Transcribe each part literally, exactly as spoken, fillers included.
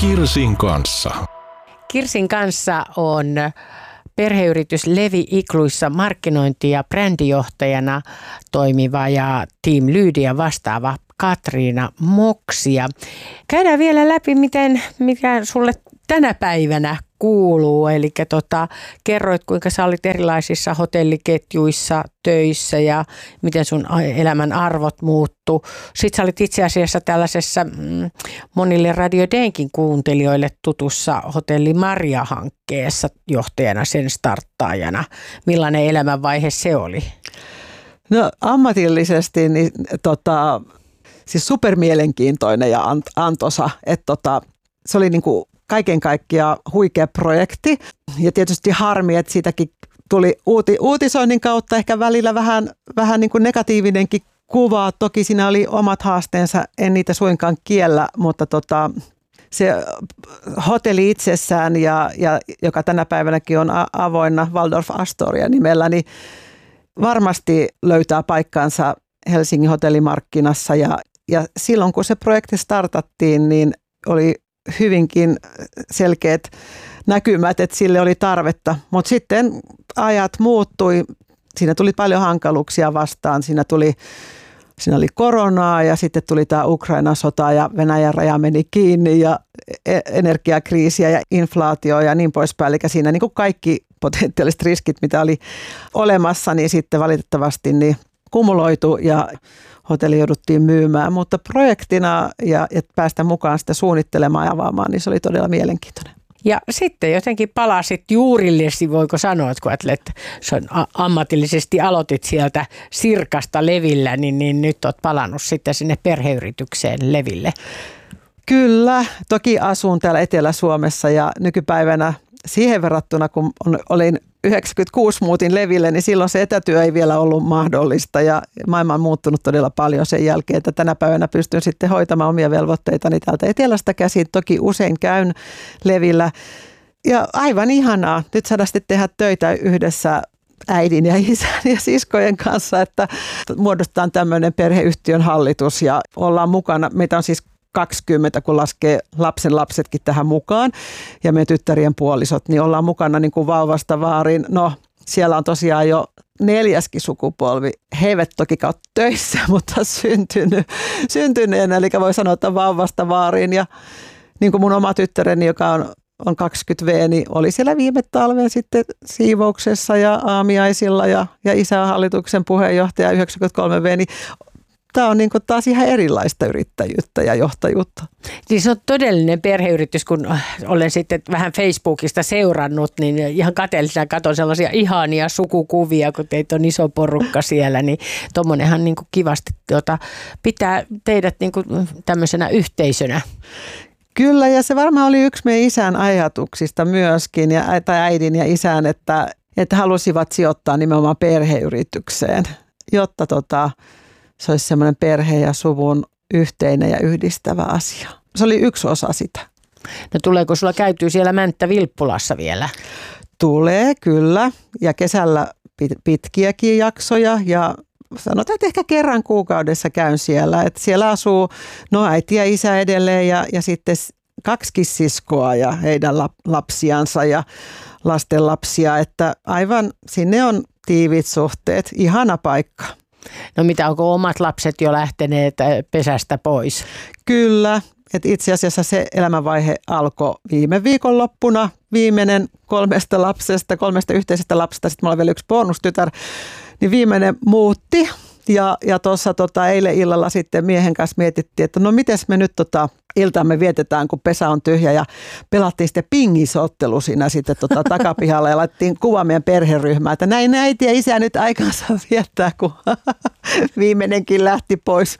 Kirsin kanssa. Kirsin kanssa on perheyritys Levi Igluissa markkinointi- ja brändijohtajana toimiva ja Team Lydia vastaava Katriina Moksia. Käydään vielä läpi, miten, mikä sulle tänä päivänä kuuluu. Eli tota, kerroit, kuinka sä olit erilaisissa hotelliketjuissa töissä ja miten sun elämän arvot muuttu. Sitten sä olit itse asiassa tällaisessa mm, monille Radio Denkin kuuntelijoille tutussa Hotelli Maria-hankkeessa johtajana, sen starttaajana. Millainen elämänvaihe se oli? No ammatillisesti niin tota, siis supermielenkiintoinen ja antoisa, että tota, se oli niinku kaiken kaikkiaan huikea projekti ja tietysti harmi, että siitäkin tuli uuti, uutisoinnin kautta ehkä välillä vähän, vähän niin kuin negatiivinenkin kuva. Toki siinä oli omat haasteensa, en niitä suinkaan kiellä, mutta tota, se hotelli itsessään, ja, ja, joka tänä päivänäkin on avoinna Waldorf Astoria nimellä, niin varmasti löytää paikkaansa Helsingin hotellimarkkinassa. Ja, ja silloin kun se projekti startattiin, niin oli hyvinkin selkeät näkymät, että sille oli tarvetta, mutta sitten ajat muuttui, siinä tuli paljon hankaluuksia vastaan, siinä tuli, siinä oli koronaa ja sitten tuli tämä Ukrainan sota ja Venäjän raja meni kiinni ja energiakriisiä ja inflaatio ja niin poispäin, eli siinä niin kuin kaikki potentiaaliset riskit, mitä oli olemassa, niin sitten valitettavasti niin kumuloitu ja hotelli jouduttiin myymään, mutta projektina ja että päästä mukaan sitä suunnittelemaan ja avaamaan, niin se oli todella mielenkiintoinen. Ja sitten jotenkin palasit juurillesi, voiko sanoa, että kun ajattelet, että ammatillisesti aloitit sieltä Sirkasta Levillä, niin, niin nyt olet palannut sitten sinne perheyritykseen Leville. Kyllä, toki asun täällä Etelä-Suomessa ja nykypäivänä siihen verrattuna, kun olin yhdeksänkymmentäkuusi muutin Leville, niin silloin se etätyö ei vielä ollut mahdollista ja maailma on muuttunut todella paljon sen jälkeen, että tänä päivänä pystyn sitten hoitamaan omia velvoitteitani täältä etelästä käsin. Toki usein käyn Levillä ja aivan ihanaa nyt saada sitten tehdä töitä yhdessä äidin ja isän ja siskojen kanssa, että muodostetaan tämmöinen perheyhtiön hallitus ja ollaan mukana. Meitä on siis kaksikymmentä, kun laskee lapsen lapsetkin tähän mukaan ja meidän tyttärien puolisot, niin ollaan mukana niin kuin vauvasta vaariin. No, siellä on tosiaan jo neljäskin sukupolvi. He eivät toki ole töissä, mutta syntynyt, syntyneenä, eli voi sanoa, että vauvasta vaariin. Ja niin kuin mun oma tyttäreni, joka on, on kaksikymmentä, niin oli siellä viime talven sitten siivouksessa ja aamiaisilla ja, ja isä hallituksen puheenjohtaja yhdeksänkymmentäkolme, niin tämä on niin kuin taas ihan erilaista yrittäjyyttä ja johtajuutta. Siis on todellinen perheyritys, kun olen sitten vähän Facebookista seurannut, niin ihan kateellisena katson sellaisia ihania sukukuvia, kun teitä on iso porukka siellä, niin tuommoinenhan niin kuin kivasti tuota, pitää teidät niin kuin tämmöisenä yhteisönä. Kyllä, ja se varmaan oli yksi meidän isän ajatuksista myöskin, ja, tai äidin ja isän, että, että halusivat sijoittaa nimenomaan perheyritykseen, jotta tota, se olisi semmoinen perhe ja suvun yhteinen ja yhdistävä asia. Se oli yksi osa sitä. No tuleeko sulla käytyy siellä Mänttä-Vilppulassa vielä? Tulee, kyllä. Ja kesällä pitkiäkin jaksoja ja sanotaan, että ehkä kerran kuukaudessa käyn siellä. Että siellä asuu no äiti ja isä edelleen ja, ja sitten kaksi siskoa ja heidän lapsiansa ja lasten lapsia. Että aivan sinne on tiivit suhteet. Ihana paikka. No mitä, onko omat lapset jo lähteneet pesästä pois? Kyllä, että itse asiassa se elämänvaihe alkoi viime viikonloppuna. Viimeinen kolmesta lapsesta, kolmesta yhteisestä lapsesta, sitten mulla on vielä yksi bonustytär, niin viimeinen muutti. Ja, ja tuossa tota, eilen illalla sitten miehen kanssa mietittiin, että no mites me nyt tota, iltaamme vietetään, kun pesä on tyhjä ja pelattiin sitten pingisottelu siinä sitten tota, takapihalla ja laitettiin kuva meidän perheryhmään, että näin äiti ja isä nyt aikansa viettää, kun viimeinenkin lähti pois.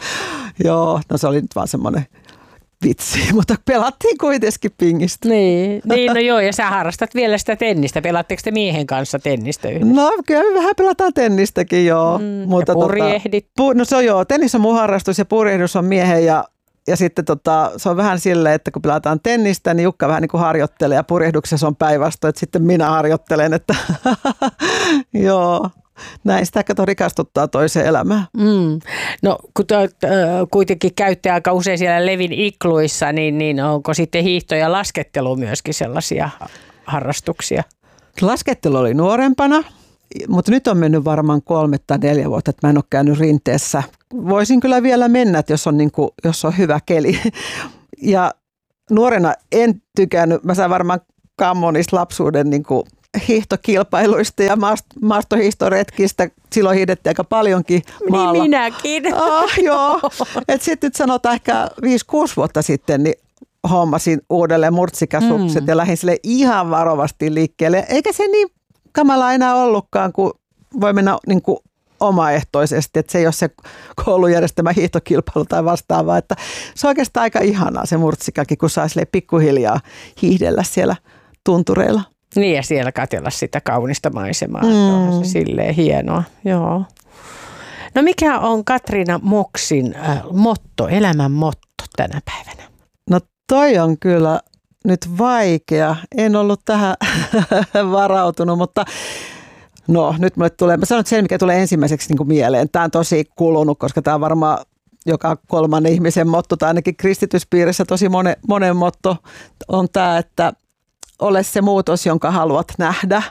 Joo, no se oli nyt vaan semmoinen vitsi, mutta pelattiin kuitenkin pingistä. Niin, niin, no joo, ja sä harrastat vielä sitä tennistä. Pelaatteko te miehen kanssa tennistä yhdessä? No kyllä me vähän pelataan tennistäkin, joo. Mm, mutta ja purjehdit? Tota, pu, no se on joo, tennis on mun harrastus ja purjehdus on miehen ja Ja sitten tota, se on vähän silleen, että kun pelataan tennistä, niin Jukka vähän niin kuin harjoittelee ja purjehduksessa on päinvastoin, että sitten minä harjoittelen, että joo. näin sitä kato rikastuttaa toiseen elämään. Mm. No kun te kuitenkin käytte aika usein siellä Levin ikluissa, niin, niin onko sitten hiihto ja laskettelu myöskin sellaisia harrastuksia? Laskettelu oli nuorempana, mutta nyt on mennyt varmaan kolme tai neljä vuotta, että mä en ole käynyt rinteessä. Voisin kyllä vielä mennä, jos on, niin kuin, jos on hyvä keli. Ja nuorena en tykännyt, mä sain varmaan kammonista lapsuuden niin kuin hiihtokilpailuista ja maastohiihtoretkistä. Silloin hiihdettiin aika paljonkin maalla. Niin minäkin. Ah, joo. Sitten nyt sanotaan ehkä viisi kuusi vuotta sitten, niin hommasin uudelleen murtsikasukset mm. ja lähdin sille ihan varovasti liikkeelle. Eikä se niin kamala enää ollutkaan, kun voi mennä niin kuin omaehtoisesti, että se ei ole se koulun järjestämä hiihtokilpailu tai vastaava. Että se on oikeastaan aika ihanaa se murtsikakin, kun saa sille pikkuhiljaa hiihdellä siellä tuntureilla. Niin ja siellä katsella sitä kaunista maisemaa. Mm. On se silleen hienoa. Joo. No mikä on Katriina Moksin äh, motto, elämän motto tänä päivänä? No toi on kyllä nyt vaikea. En ollut tähän varautunut, mutta no nyt mulle tulee, mä sanon sen, mikä tulee ensimmäiseksi niin kuin mieleen. Tämä on tosi kulunut, koska tämä on varmaan joka kolmannen ihmisen motto, tai ainakin kristityspiirissä tosi monen, monen motto on tämä, että ole se muutos, jonka haluat nähdä.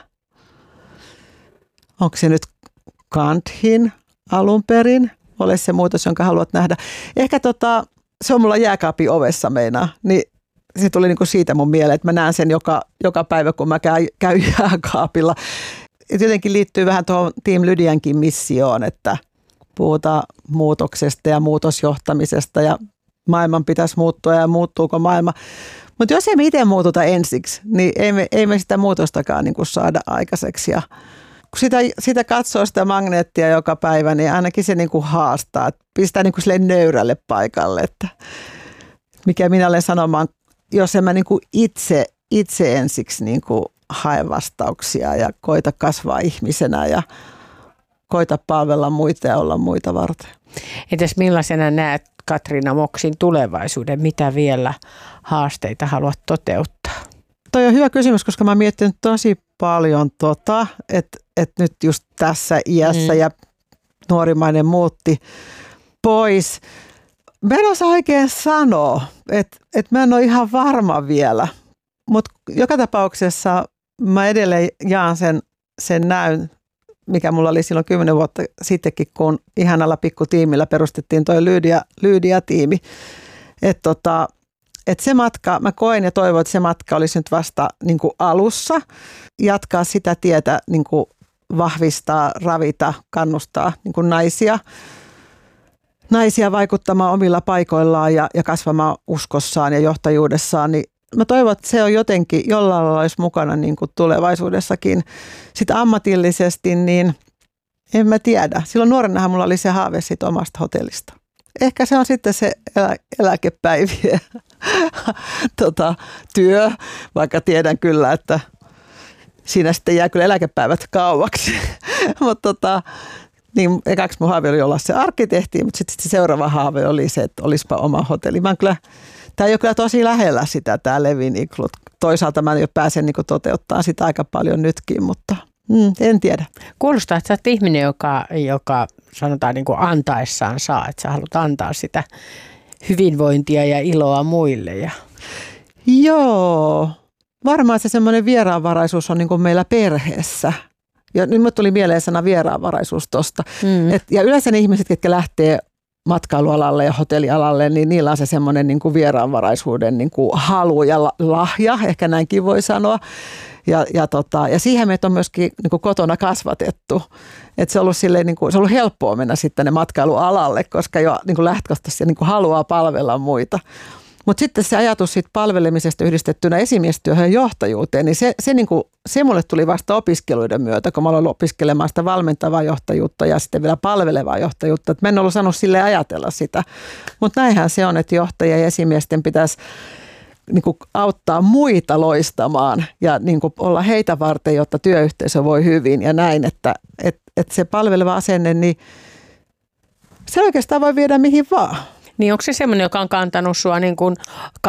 Onko se nyt Gandhin alun perin? Ole se muutos, jonka haluat nähdä. Ehkä tota, se on mulla jääkaapin ovessa meinaa, niin se tuli niinku siitä mun mieleen, että mä näen sen joka, joka päivä, kun mä käyn, käyn jääkaapilla. Et jotenkin liittyy vähän tuohon Team Lydiankin missioon, että puhutaan muutoksesta ja muutosjohtamisesta ja maailman pitäisi muuttua ja muuttuuko maailma. Mutta jos ei me itse muututa ensiksi, niin ei me, ei me sitä muutostakaan niin kuin saada aikaiseksi. Ja kun sitä, sitä katsoo sitä magneettia joka päivä, niin ainakin se niin kuin haastaa. Pistää niin kuin silleen nöyrälle paikalle, että mikä minä olen sanomaan, jos en mä niin kuin itse, itse ensiksi niin kuin hae vastauksia ja koita kasvaa ihmisenä ja koita palvella muita ja olla muita varten. Entäs millaisena näet Katriina Moksin tulevaisuuden? Mitä vielä haasteita haluat toteuttaa? Toi on hyvä kysymys, koska mä oon miettinyt tosi paljon, tota, että et nyt just tässä iässä mm. ja nuorimainen muutti pois. Mä en osaa oikein sanoa, että et mä en ole ihan varma vielä, mutta joka tapauksessa mä edelleen jaan sen, sen näyn, mikä mulla oli silloin kymmenen vuotta sittenkin, kun ihanalla pikkutiimillä perustettiin toi Lydia, Lydia-tiimi. Että tota, et se matka, mä koen ja toivon, että se matka olisi nyt vasta niin kuin alussa. Jatkaa sitä tietä, niin kuin vahvistaa, ravita, kannustaa niin kuin naisia. Naisia vaikuttamaan omilla paikoillaan ja, ja kasvamaan uskossaan ja johtajuudessaan, niin mä toivon, että se on jotenkin jollain lailla olisi mukana niin kuin tulevaisuudessakin. Sitten ammatillisesti, niin en mä tiedä. Silloin nuorenahan mulla oli se haave siitä omasta hotellista. Ehkä se on sitten se elä, eläkepäivien tota, työ, vaikka tiedän kyllä, että siinä sitten jää kyllä eläkepäivät kauaksi. Mutta tota, niin ekaksi mun haave oli olla se arkkitehti, mutta sitten se seuraava haave oli se, että olisipa oma hotelli. Mä kyllä, tämä ei ole kyllä tosi lähellä sitä, tämä Levin iklut. Toisaalta mä jo pääsen niin toteuttamaan sitä aika paljon nytkin, mutta mm, en tiedä. Kuulostaa, että sä oot ihminen, joka, joka sanotaan niin kuin antaessaan saa, että sä haluat antaa sitä hyvinvointia ja iloa muille. Ja... Joo, varmaan se semmoinen vieraanvaraisuus on niin kuin meillä perheessä. Ja nyt mulle tuli mieleen sana vieraanvaraisuus tosta. Mm. Et, ja yleensä ne ihmiset, jotka lähtee matkailualalle ja hotellialalle, niin niillä on se semmoinen niin kuin vieraanvaraisuuden niin kuin halu ja lahja, ehkä näinkin voi sanoa. Ja, ja, tota, ja siihen meitä on myöskin niin kuin kotona kasvatettu. Et se, on ollut silleen, niin kuin, se on ollut helppoa mennä sitten tänne matkailualalle, koska jo niin kuin lähtökohtaisesti niin kuin haluaa palvella muita. Mutta sitten se ajatus siitä palvelemisesta yhdistettynä esimiestyöhön ja johtajuuteen, niin se, se, niin kuin, se mulle tuli vasta opiskeluiden myötä, kun mä aloin opiskelemaan sitä valmentavaa johtajuutta ja sitten vielä palvelevaa johtajuutta. Et mä en ollut saanut sille ajatella sitä, mutta näinhän se on, että johtajia ja esimiesten pitäisi niin kuin auttaa muita loistamaan ja niin kuin olla heitä varten, jotta työyhteisö voi hyvin ja näin, että et, et se palveleva asenne, niin se oikeastaan voi viedä mihin vaan. Niin onko se semmoinen, joka on kantanut sua niin kuin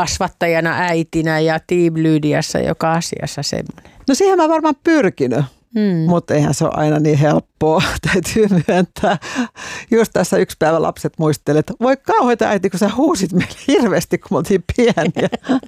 kasvattajana, äitinä ja Team Lydiassa joka asiassa semmoinen? No siihen mä varmaan pyrkinyt. Mm. Mutta eihän se ole aina niin helppoa, täytyy myöntää. Just tässä yksi päivä lapset muistelivat, että voi kauheita äiti, kun sä huusit meille hirveästi, kun me oltiin pieniä.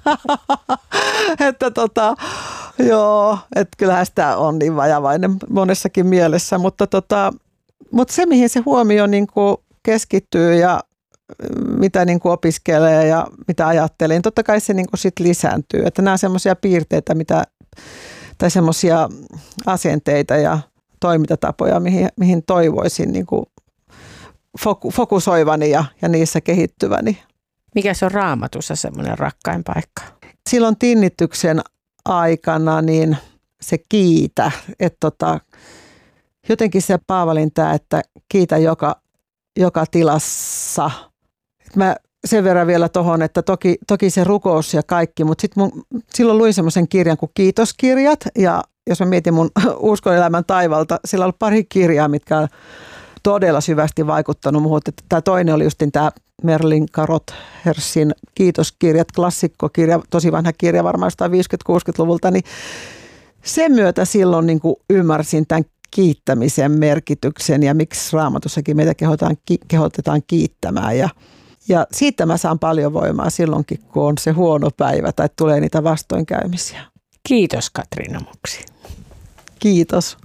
että tota, joo, että kyllähän sitä on niin vajavainen monessakin mielessä, mutta tota, mutta se mihin se huomio niin kuin keskittyy ja mitä niin kuin opiskelee ja mitä ajattelee, niin totta kai se niin kuin sit lisääntyy. Että nämä on semmoisia piirteitä, mitä tai semmoisia asenteita ja toimintatapoja, mihin, mihin toivoisin niin kuin fokusoivani ja, ja niissä kehittyväni. Mikä se on Raamatussa semmoinen rakkain paikka? Silloin tinnityksen aikana niin se kiitä, että tota, jotenkin se Paavalin tämä, että kiitä joka, joka tilassa. Mä sen verran vielä tuohon, että toki, toki se rukous ja kaikki, mutta sitten silloin luin semmoisen kirjan kuin Kiitoskirjat, ja jos mä mietin mun uskonelämän taivalta, sillä on ollut pari kirjaa, mitkä on todella syvästi vaikuttanut muuhun. Tämä toinen oli justin tämä Merlin Carothers Kiitoskirjat, klassikkokirja, tosi vanha kirja, varmaan jostain viisikymmentä-kuusikymmentäluvulta, niin sen myötä silloin niin kuin ymmärsin tämän kiittämisen merkityksen ja miksi Raamatussakin meitä kehotetaan, kehotetaan kiittämään ja Ja siitä mä saan paljon voimaa silloinkin, kun on se huono päivä tai tulee niitä vastoinkäymisiä. Kiitos Katriina Muksi. Kiitos.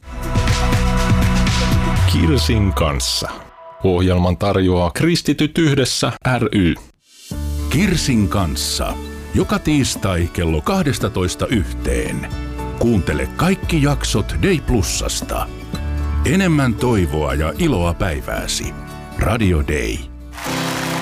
Kirsin kanssa. Ohjelman tarjoaa Kristityt yhdessä ry. Kirsin kanssa. Joka tiistai kello kaksitoista yhteen. Kuuntele kaikki jaksot Day Plusasta. Enemmän toivoa ja iloa päivääsi. Radio Day.